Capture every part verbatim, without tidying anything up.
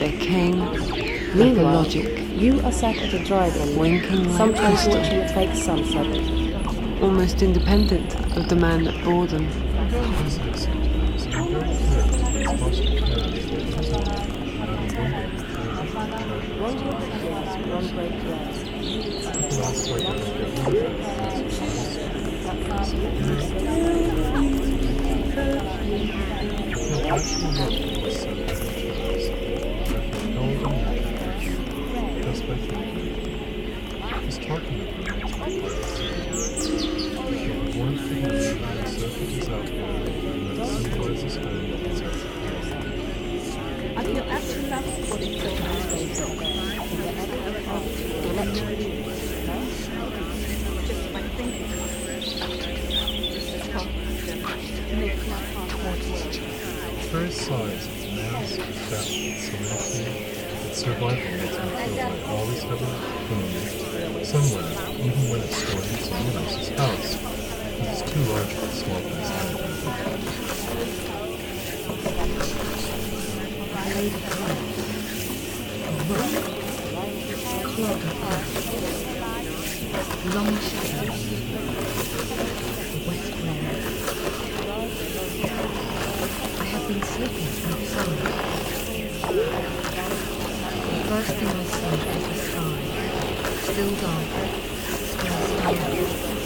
There came like a Meanwhile, logic, you are sat at a drive-in, winking like sometimes crystal, watching a fake sunset. almost independent of the man that bore them. This is sometimes I'm very clear to its foster parents that it isn't having one day One group begins, one break ends. people ask why they don't get rid of I feel actually lucky to set it in place. I feel held and nurtured, just by thinking. Just talking about it the warmth of memory and surfaces out there that symbolizes home is out there. I feel actually loved what it feels electric. Just by thinking this is what makes my heart want to. Very size, its mass, its depth, its serenity, its survival makes me feel like I always have a home somewhere, even when it's stored in someone else's house. It's too large for the small things I do. Long shadows, the west glare. I have been sleeping outside. The first thing I see is the sky, still dark, still starry.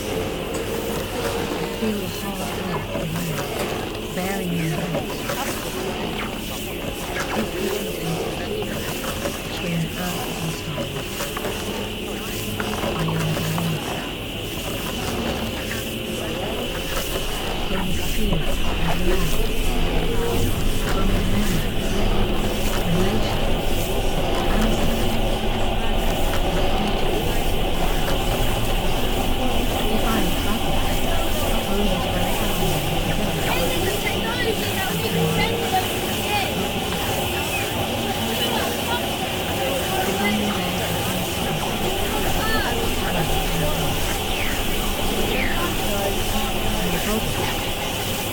I feel the hard earth below, bearing me out. Deeply contented, between earth and stars. I am beneath. Then the sea and land.